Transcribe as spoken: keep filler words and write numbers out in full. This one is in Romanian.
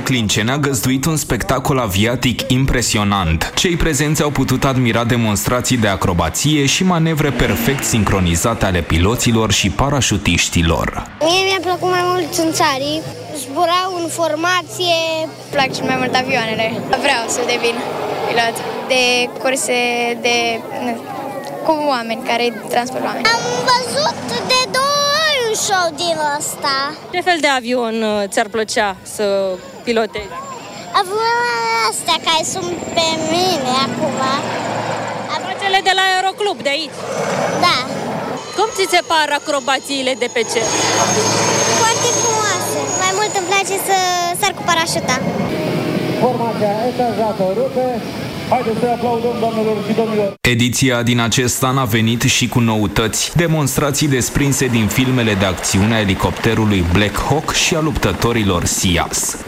Clinceni a găzduit un spectacol aviatic impresionant. Cei prezenți au putut admira demonstrații de acrobație și manevre perfect sincronizate ale piloților și parașutiștilor. Mie mi-a plăcut mai mult țânțarii, zburau în formație. Îmi plac cel mai mult avioanele. Vreau să devin pilot de curse de... cu oameni care transport oameni. Am văzut de două ori un show din ăsta. Ce fel de avion ți-ar plăcea să pilotezi? Avioanele astea care sunt pe mine acum. Cele de la Aeroclub, de aici? Da. Cum ți se par acrobațiile de pe cer? Foarte frumoase. Mai mult îmi place să sar cu parașuta. Formația etajată rupe. Haideți să aplaudăm, doamnelor și domnilor! Ediția din acest an a venit și cu noutăți, demonstrații desprinse din filmele de acțiune a elicopterului Black Hawk și a luptătorilor S I A S.